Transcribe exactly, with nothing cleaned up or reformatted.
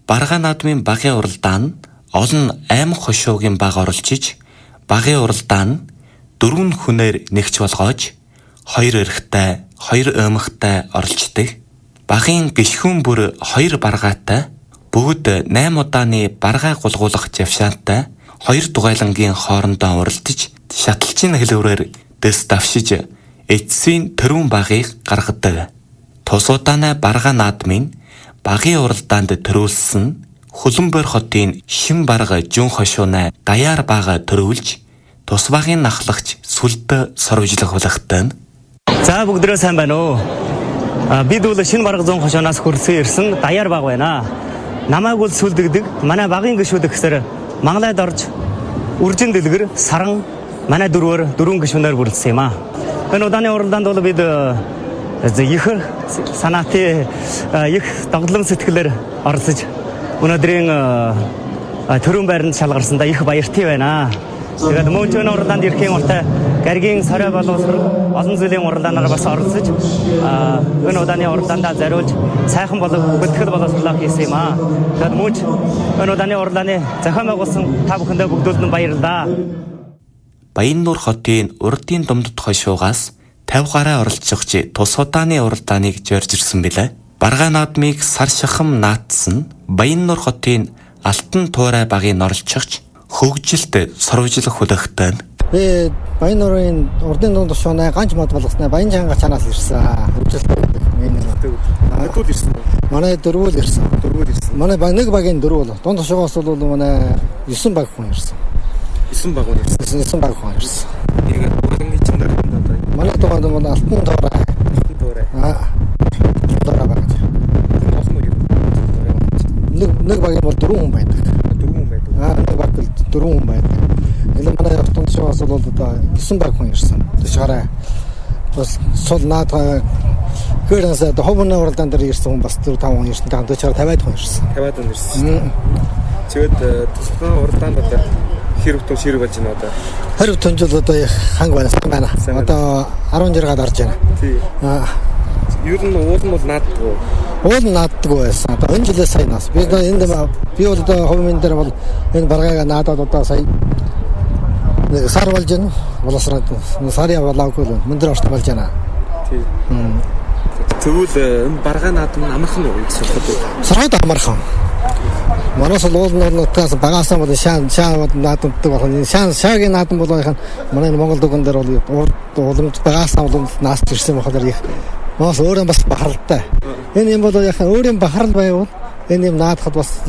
Баргаа наадмын багийн уралдаанд олон аймаг хошуугийн баг оролцож, багийн уралдаанд дөрвөн хүнээр нэгч болгоож, хоёр эрэгтэй, хоёр өөмөгтэй оролцдог. Багийн гишүүн бүр хоёр баргаатай, бүгд найм удааны баргаа гулгуулах жавшаантай, хоёр дугайлангийн хоорондоо уралдаж, шаталчийн хэлбэрээр дэс давшиж, эцсийн төрүүн багийг гаргадаг. Тус удааны баргаа наадмын багийн уралдаанд төрүүлсэн Хүлэмбэр хотын шин барга жун хошуунаа даяар бага төрүүлж, тус багийн нахлагч сүлд сорвжлах болготой. За бүгдөө сайн байна уу? Бид бол шинэ барга зүүн хошоноос хөрсөн ирсэн даяар баг байна. Намайг бол сүлдэгдэг. Манай багийн гишүүд гэсээр Мангалайд орж үржин дэлгэр саран манай дөрвөр дөрвөн гишүүнээр бүрэлдсэн юм аа. Энэ удааны уралдаанд бол бид их санаатын их догтлон сэтгэлээр оролцож өнөөдрийн төрийн байранд шалгарсандаа их баяртай байна. Тэгээд мөн ч энэ уралдаанд ирэхийн уртаа гаригийн сорой боловсрол олон зүйлийн уралдаанаар бас оролцож энэ удааны уралдаандаа зориулж сайхан болов бүтгэл боловсролоо хийсэн юм аа. Тэгээд мөн ч энэ удааны уралдааны зохион байгуулсан та бүхэндээ бүгдүүлэн баярлалаа. Баяннуур хотын урдын думдд хошуугаас тавь гараа оролцогч тус удааны уралдааныг зорж ирсэн билээ. Баргаа наадмыг сар шахам наатсан Баяннуур хотын Алтан туурай багийн оролцогч хөгжилд сорвжлах хүлэгтэй. Би Баяннуурын урдын дунд хошуунаа ганц мод болгоснаа Баян чанга чанаас ирсэн. Хөгжилтэй миний дөрвөл ирсэн. Манай дөрвөл ирсэн. Дөрвөл ирсэн. Манай нэг багийн дөрвөл. Дунд хошуугаас бол манай девять баг хүн ирсэн. девять баг хүн ирсэн. девять баг хүн ирсэн. Тэгээд багийн чинь дөрвөл. Манай дунд бол Алтан туурай. Алтан туурай. Аа. Туурай баг. Нэг нэг багийн бол дөрвөн хүн байдаг. Дөрвөн хүн байдаг. Аа, нэг баг дөрвөн хүн байдаг. Энэ манай хотын шоугаас бол одоо девять баг хүн ирсэн. Тэшгаараа бас сул наад гэрээс одоо ховны уралдаан дээр ирсэн хүн бас дөрвөн таван хүн ирсэн. Тэшгаараа тавиад хүн ирсэн. тавиад хүн ирсэн. Тэгэд тусгай уралдаанд одоо хэр бүтэн ширэг болж байна одоо. Хэр бүтэн жил одоо ханг байна сан байна. Одоо арван жиргаад орж байна. Тий. Аа. Ер нь уул нь бол нааддаг. Уул нааддаг байсан. Одоо энэ жилээс сайнаас. Би одоо энд би бол одоо ховмын дээр бол энэ баргаага наадаад одоо сая сар болж байна. Болосроо сарын болоогүй л мөндөр орч болж байна. Тий. Тэгвэл энэ баргаа наадам амархан уу гэж боддог. Сараад амархан. Манайс л уул нутгаас багаасаа бол шаан шаан наадамдаг болох. Шаан шаагийн наадам бол яг манай Монгол дүгэн дээр бол уламж багаасаа бол наас ирсэн болохоор их Бас өөрөө бас бахаралтай. Энэ юм бол яг өөрийн бахарал байвал энэ юм наадахад бас